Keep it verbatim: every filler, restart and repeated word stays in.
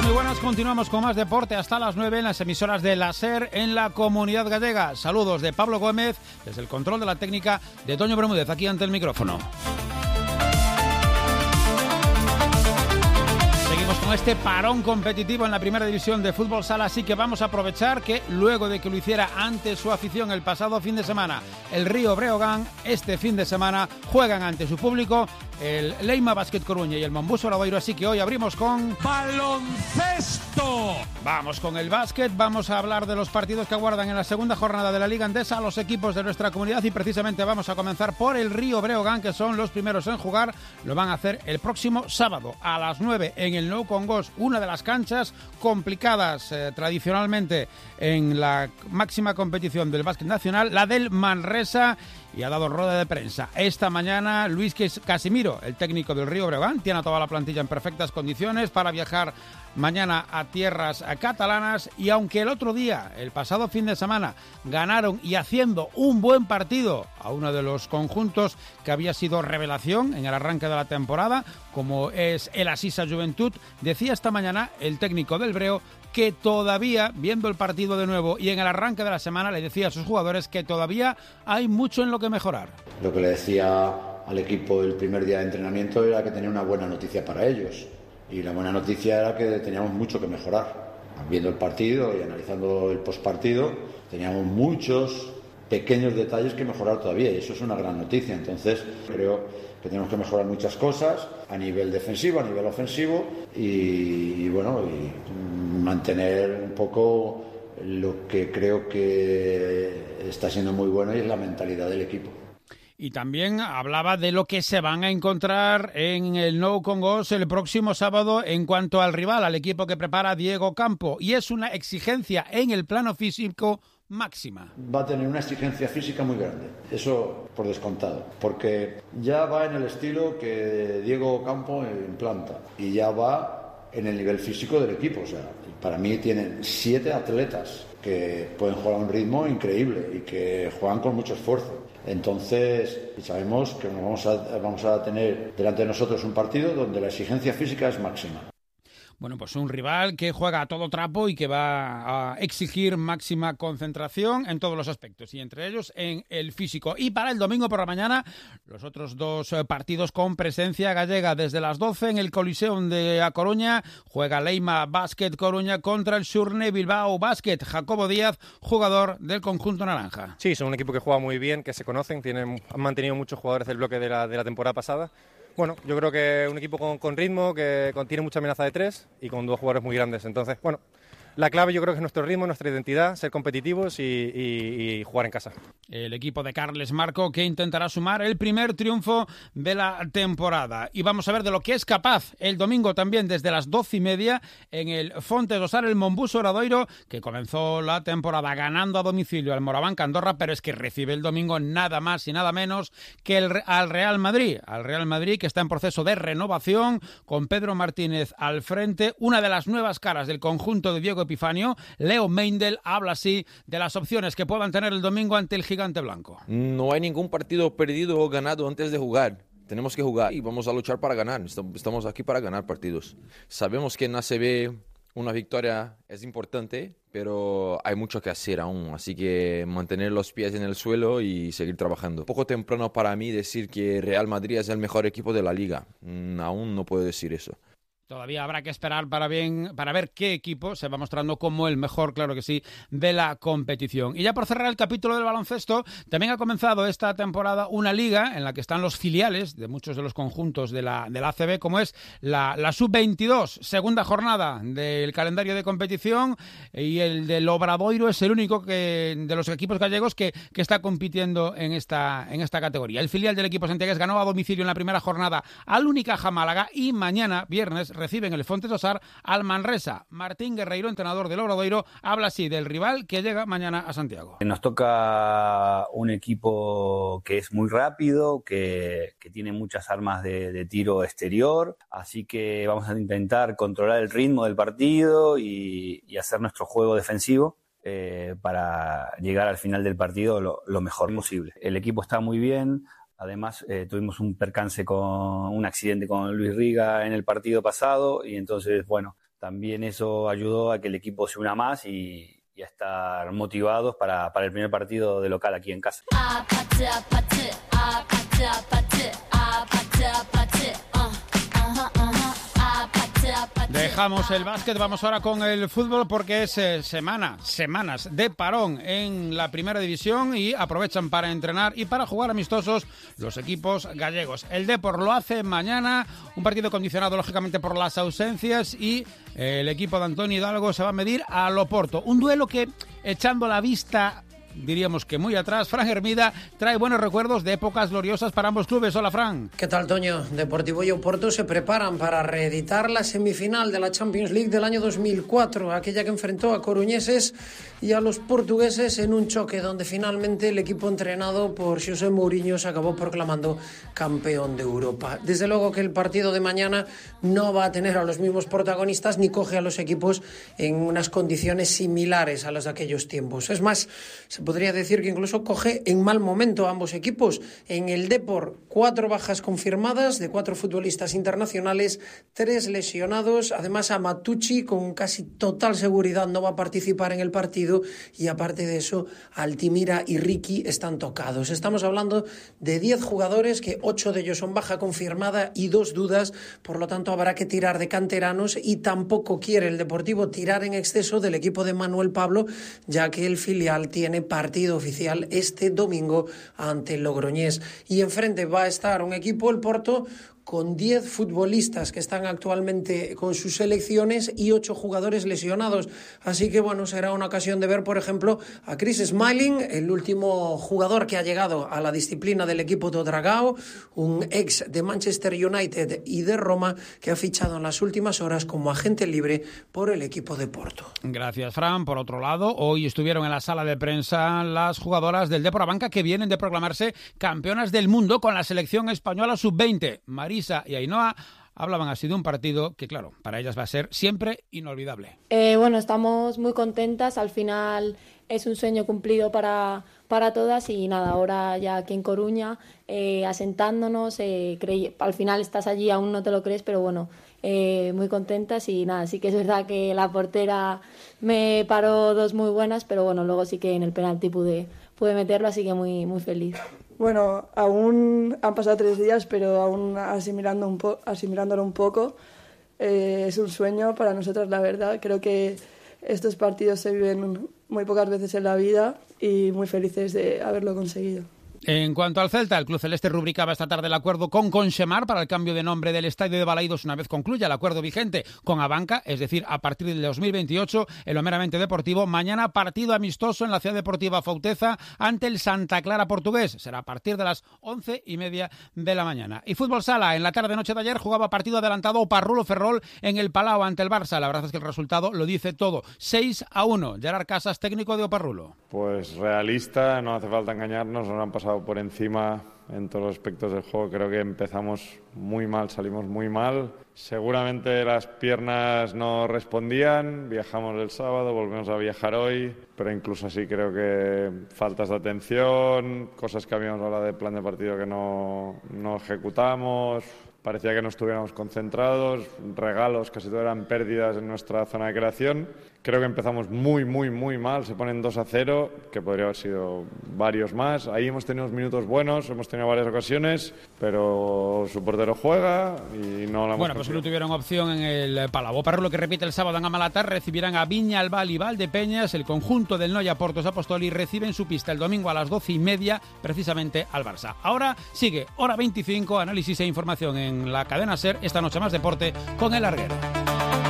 Muy buenas, continuamos con más deporte hasta las nueve en las emisoras de la SER en la Comunidad Gallega. Saludos de Pablo Gómez, desde el control de la técnica de Toño Bermúdez, aquí ante el micrófono. Seguimos con este parón competitivo en la primera división de fútbol sala, así que vamos a aprovechar que luego de que lo hiciera ante su afición el pasado fin de semana, el Río Breogán, este fin de semana juegan ante su público el Leima Basket Coruña y el Mombuso Obradoiro, así que hoy abrimos con baloncesto. Vamos con el básquet, vamos a hablar de los partidos que aguardan en la segunda jornada de la Liga Endesa a los equipos de nuestra comunidad y precisamente vamos a comenzar por el Río Breogán, que son los primeros en jugar. Lo van a hacer el próximo sábado a las nueve en el Nou Congost, una de las canchas complicadas eh, tradicionalmente en la máxima competición del básquet nacional, la del Manresa, y ha dado rueda de prensa. Esta mañana Luis Casimiro, el técnico del Río Breogán, tiene a toda la plantilla en perfectas condiciones para viajar mañana a tierras catalanas, y aunque el otro día, el pasado fin de semana, ganaron y haciendo un buen partido a uno de los conjuntos que había sido revelación en el arranque de la temporada, como es el Asisa Juventud, decía esta mañana el técnico del Breo que todavía, viendo el partido de nuevo y en el arranque de la semana, le decía a sus jugadores que todavía hay mucho en lo que mejorar. Lo que le decía al equipo el primer día de entrenamiento era que tenía una buena noticia para ellos, y la buena noticia era que teníamos mucho que mejorar. Viendo el partido y analizando el postpartido, teníamos muchos pequeños detalles que mejorar todavía, y eso es una gran noticia. Entonces creo que tenemos que mejorar muchas cosas a nivel defensivo, a nivel ofensivo, y, y bueno, y mantener un poco lo que creo que está siendo muy bueno, y es la mentalidad del equipo. Y también hablaba de lo que se van a encontrar en el Nou Congost el próximo sábado en cuanto al rival, al equipo que prepara Diego Campo, y es una exigencia en el plano físico máxima. Va a tener una exigencia física muy grande, eso por descontado, porque ya va en el estilo que Diego Campo implanta y ya va en el nivel físico del equipo. O sea, para mí tienen siete atletas que pueden jugar a un ritmo increíble y que juegan con mucho esfuerzo. Entonces, sabemos que vamos a, vamos a tener delante de nosotros un partido donde la exigencia física es máxima. Bueno, pues un rival que juega a todo trapo y que va a exigir máxima concentración en todos los aspectos, y entre ellos en el físico. Y para el domingo por la mañana, los otros dos partidos con presencia gallega. Desde las doce en el Coliseum de A Coruña juega Leima Basket Coruña contra el Xurne Bilbao Basket. Jacobo Díaz, jugador del conjunto naranja. Sí, son un equipo que juega muy bien, que se conocen, tienen, han mantenido muchos jugadores del bloque de la, de la temporada pasada. Bueno, yo creo que un equipo con, con ritmo, que con, tiene mucha amenaza de tres y con dos jugadores muy grandes. Entonces, bueno, la clave yo creo que es nuestro ritmo, nuestra identidad, ser competitivos y, y, y jugar en casa. El equipo de Carles Marco, que intentará sumar el primer triunfo de la temporada. Y vamos a ver de lo que es capaz el domingo también desde las doce y media en el Fonte do Sar, el Mombuso Obradoiro, que comenzó la temporada ganando a domicilio al Morabanca Andorra, pero es que recibe el domingo nada más y nada menos que el, al Real Madrid. Al Real Madrid, que está en proceso de renovación, con Pedro Martínez al frente. Una de las nuevas caras del conjunto de Diego Epifanio, Leo Meindl, habla así de las opciones que puedan tener el domingo ante el gigante blanco. No hay ningún partido perdido o ganado antes de jugar. Tenemos que jugar y vamos a luchar para ganar. Estamos aquí para ganar partidos. Sabemos que en A C B una victoria es importante, pero hay mucho que hacer aún. Así que mantener los pies en el suelo y seguir trabajando. Poco temprano para mí decir que Real Madrid es el mejor equipo de la liga. Aún no puedo decir eso. Todavía habrá que esperar para, bien, para ver qué equipo se va mostrando como el mejor, claro que sí, de la competición. Y ya por cerrar el capítulo del baloncesto, también ha comenzado esta temporada una liga en la que están los filiales de muchos de los conjuntos de la, de la A C B, como es la, la sub veintidós, segunda jornada del calendario de competición, y el del Obradoiro es el único que, de los equipos gallegos que, que está compitiendo en esta, en esta categoría. El filial del equipo santiagués ganó a domicilio en la primera jornada al Unicaja Málaga, y mañana, viernes, reciben el Fonte do Sar al Manresa. Martín Guerreiro, entrenador del Obradoiro, habla así del rival que llega mañana a Santiago. Nos toca un equipo que es muy rápido, que, que tiene muchas armas de, de tiro exterior, así que vamos a intentar controlar el ritmo del partido y, y hacer nuestro juego defensivo eh, para llegar al final del partido lo, lo mejor posible. El equipo está muy bien. Además, eh, tuvimos un percance con un accidente con Luis Riga en el partido pasado, y entonces, bueno, también eso ayudó a que el equipo se una más y, y a estar motivados para, para el primer partido de local aquí en casa. Dejamos el básquet, vamos ahora con el fútbol porque es eh, semana, semanas de parón en la primera división y aprovechan para entrenar y para jugar amistosos los equipos gallegos. El Depor lo hace mañana, un partido condicionado lógicamente por las ausencias y eh, el equipo de Antonio Hidalgo se va a medir a Loporto. Un duelo que, echando la vista, diríamos que muy atrás, Fran Hermida trae buenos recuerdos de épocas gloriosas para ambos clubes. Hola, Fran. ¿Qué tal, Toño? Deportivo y Oporto se preparan para reeditar la semifinal de la Champions League del año dos mil cuatro, aquella que enfrentó a coruñeses y a los portugueses en un choque donde finalmente el equipo entrenado por José Mourinho se acabó proclamando campeón de Europa. Desde luego que el partido de mañana no va a tener a los mismos protagonistas ni coge a los equipos en unas condiciones similares a las de aquellos tiempos. Es más, se podría decir que incluso coge en mal momento a ambos equipos. En el Depor, cuatro bajas confirmadas de cuatro futbolistas internacionales, tres lesionados. Además, a Matucci, con casi total seguridad, no va a participar en el partido. Y aparte de eso, Altimira y Ricky están tocados. Estamos hablando de diez jugadores, que ocho de ellos son baja confirmada y dos dudas. Por lo tanto, habrá que tirar de canteranos y tampoco quiere el Deportivo tirar en exceso del equipo de Manuel Pablo, ya que el filial tiene partido oficial este domingo ante el Logroñés. Y enfrente va a estar un equipo, el Porto, con diez futbolistas que están actualmente con sus selecciones y ocho jugadores lesionados. Así que, bueno, será una ocasión de ver, por ejemplo, a Chris Smalling, el último jugador que ha llegado a la disciplina del equipo de Dragao, un ex de Manchester United y de Roma, que ha fichado en las últimas horas como agente libre por el equipo de Porto. Gracias, Fran. Por otro lado, hoy estuvieron en la sala de prensa las jugadoras del Depor Abanca, que vienen de proclamarse campeonas del mundo con la selección española sub veinte. Marisa y Ainhoa hablaban así de un partido que, claro, para ellas va a ser siempre inolvidable. Eh, bueno, estamos muy contentas. Al final es un sueño cumplido para, para todas y nada, ahora ya aquí en Coruña, eh, asentándonos, eh, creí, al final estás allí, aún no te lo crees, pero bueno, eh, muy contentas y nada, sí que es verdad que la portera me paró dos muy buenas, pero bueno, luego sí que en el penalti pude, pude meterlo, así que muy, muy feliz. Bueno, aún han pasado tres días, pero aún asimilando un po- asimilándolo un poco. Eh, es un sueño para nosotras, la verdad. Creo que estos partidos se viven muy pocas veces en la vida y muy felices de haberlo conseguido. En cuanto al Celta, el club celeste rubricaba esta tarde el acuerdo con Conxemar para el cambio de nombre del estadio de Balaidos una vez concluya el acuerdo vigente con Abanca, es decir, a partir del dos mil veintiocho, en lo meramente deportivo. Mañana partido amistoso en la Ciudad Deportiva Fauteza ante el Santa Clara portugués. Será a partir de las once y media de la mañana. Y fútbol sala, en la tarde-noche de ayer jugaba partido adelantado Oparrulo Ferrol en el Palau ante el Barça. La verdad es que el resultado lo dice todo. seis a uno. Gerard Casas, técnico de Oparrulo. Pues realista, no hace falta engañarnos, nos han pasado por encima en todos los aspectos del juego. Creo que empezamos muy mal, salimos muy mal. Seguramente las piernas no respondían, viajamos el sábado, volvemos a viajar hoy, pero incluso así creo que faltas de atención, cosas que habíamos hablado de plan de partido que no, no ejecutamos. Parecía que no estuviéramos concentrados, regalos, casi todo eran pérdidas en nuestra zona de creación. Creo que empezamos muy, muy, muy mal, se ponen dos a cero, que podría haber sido varios más. Ahí hemos tenido minutos buenos, hemos tenido varias ocasiones, pero su portero juega y no la hemos Bueno, pues no tuvieron opción en el Palau. Oparrulo, que repite el sábado en Amalatar, recibirán a Viñalbal y Valdepeñas. El conjunto del Noia Portos Apostoli recibe en su pista el domingo a las doce y media, precisamente al Barça. Ahora sigue Hora veinticinco, análisis e información en la cadena SER. Esta noche más deporte con El Larguero.